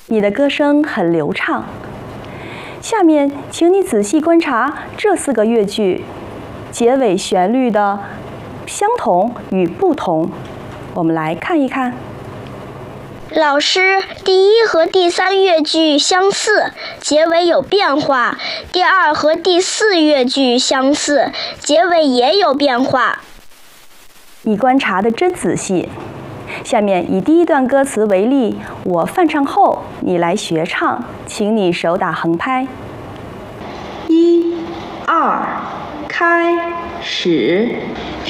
你的歌声很流畅。下面，请你仔细观察这4个乐句结尾旋律的相同与不同。我们来看一看。 老师，第1和第3乐句相似，结尾有变化；第2和第4乐句相似，结尾也有变化。 你观察得真仔细。下面以第1段歌词为例，我泛唱后，你来学唱，请你手打横拍。 1、2，开始。